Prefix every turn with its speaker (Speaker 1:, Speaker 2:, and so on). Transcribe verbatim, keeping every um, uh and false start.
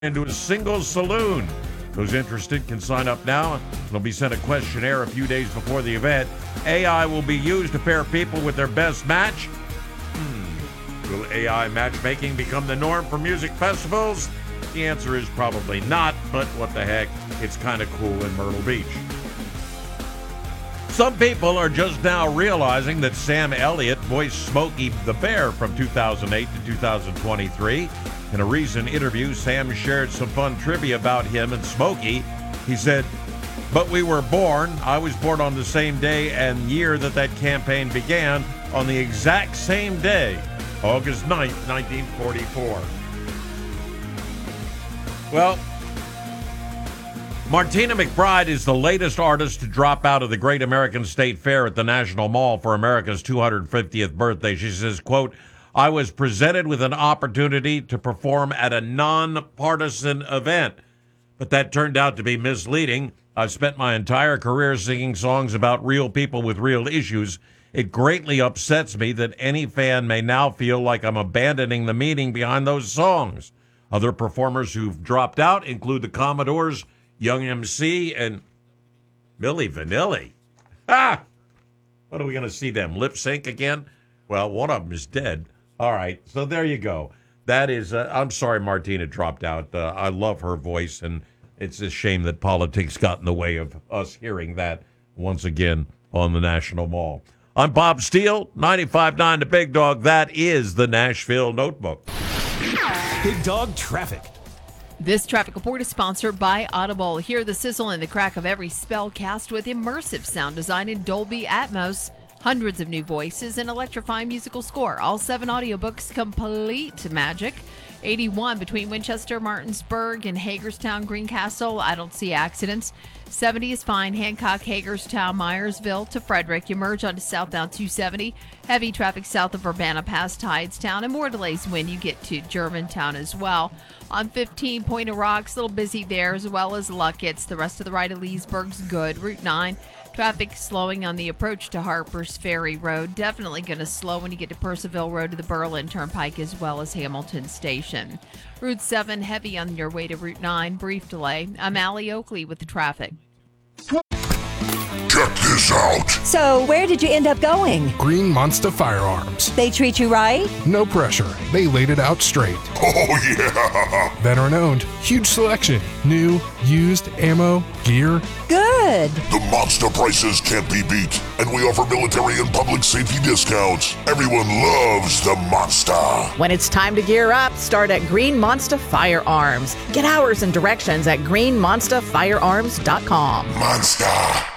Speaker 1: into a single saloon. Those interested can sign up now. They'll be sent a questionnaire a few days before the event. A I will be used to pair people with their best match. Hmm. Will A I matchmaking become the norm for music festivals? The answer is probably not, but what the heck, it's kind of cool in Myrtle Beach. Some people are just now realizing that Sam Elliott voiced Smokey the Bear from two thousand eight to two thousand twenty-three. In a recent interview, Sam shared some fun trivia about him and Smokey. He said, "But we were born. I was born on the same day and year that that campaign began, on the exact same day, August ninth, nineteen forty-four. Well, Martina McBride is the latest artist to drop out of the Great American State Fair at the National Mall for America's two hundred fiftieth birthday. She says, quote, "I was presented with an opportunity to perform at a nonpartisan event, but that turned out to be misleading. I've spent my entire career singing songs about real people with real issues. It greatly upsets me that any fan may now feel like I'm abandoning the meaning behind those songs." Other performers who've dropped out include the Commodores, Young M C, and Milli Vanilli. Ah! What are we going to see them lip sync again? Well, one of them is dead. All right, so there you go. That is, uh, I'm sorry Martina dropped out. Uh, I love her voice, and it's a shame that politics got in the way of us hearing that once again on the National Mall. I'm Bob Steele, ninety-five point nine The Big Dog. That is the Nashville Notebook.
Speaker 2: Big Dog Traffic.
Speaker 3: This traffic report is sponsored by Audible. Hear the sizzle and the crack of every spell cast with immersive sound design in Dolby Atmos. Hundreds of new voices and electrifying musical score. All seven audiobooks, complete magic. eighty-one between Winchester, Martinsburg, and Hagerstown, Greencastle. I don't see accidents. seventy is fine. Hancock, Hagerstown, Myersville to Frederick. You merge onto southbound two seventy. Heavy traffic south of Urbana past Hydestown, and more delays when you get to Germantown as well. On fifteen, Point of Rocks, a little busy there, as well as Luckett's. The rest of the ride of Leesburg's good. Route nine. Traffic slowing on the approach to Harper's Ferry Road. Definitely going to slow when you get to Percival Road to the Berlin Turnpike as well as Hamilton Station. Route seven, heavy on your way to Route nine. Brief delay. I'm Allie Oakley with the traffic.
Speaker 4: Check this out.
Speaker 5: So, where did you end up going?
Speaker 6: Green Monster Firearms.
Speaker 5: They treat you right?
Speaker 6: No pressure. They laid it out straight.
Speaker 4: Oh, yeah.
Speaker 6: Veteran owned. Huge selection. New, used, ammo, gear.
Speaker 5: Good.
Speaker 4: The monster prices can't be beat, and we offer military and public safety discounts. Everyone loves the monster.
Speaker 7: When it's time to gear up, start at Green Monster Firearms. Get hours and directions at green monster firearms dot com.
Speaker 4: Monster.